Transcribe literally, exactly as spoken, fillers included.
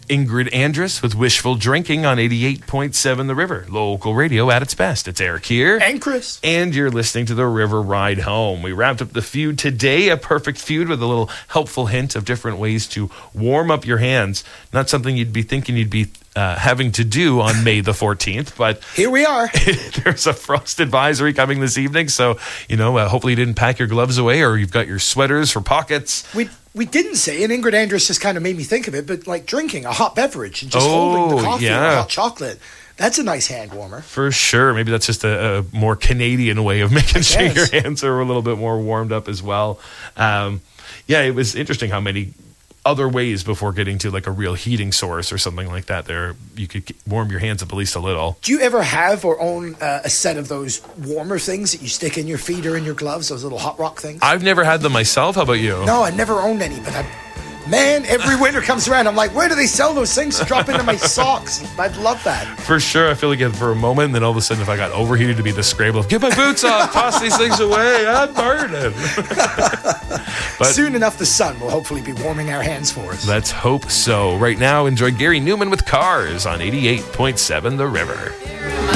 Ingrid Andress with Wishful Drinking on eighty-eight point seven The River. Local radio at its best. It's Eric here. And Chris. And you're listening to The River Ride Home. We wrapped up the feud today, a perfect feud with a little helpful hint of different ways to warm up your hands. Not something you'd be thinking you'd be uh, having to do on May the fourteenth, but here we are. There's a frost advisory coming this evening, so, you know, uh, hopefully you didn't pack your gloves away or you've got your sweaters for pockets. We We didn't say, and Ingrid Andress just kind of made me think of it, but like drinking a hot beverage and just oh, holding the coffee yeah. or hot chocolate. That's a nice hand warmer. For sure. Maybe that's just a, a more Canadian way of making sure your hands are a little bit more warmed up as well. Um, yeah, it was interesting how many other ways before getting to like a real heating source or something like that there you could warm your hands up at least a little. Do you ever have or own uh, a set of those warmer things that you stick in your feet or in your gloves, those little hot rock things? I've never had them myself. How about you? No, I never owned any, but I man, every winter comes around, I'm like, where do they sell those things to drop into my socks? I'd love that. For sure. I feel like for a moment, and then all of a sudden, if I got overheated, to be the scramble of, get my boots off, toss these things away, I'm burning. But soon enough, the sun will hopefully be warming our hands for us. Let's hope so. Right now, enjoy Gary Newman with Cars on eighty-eight point seven The River.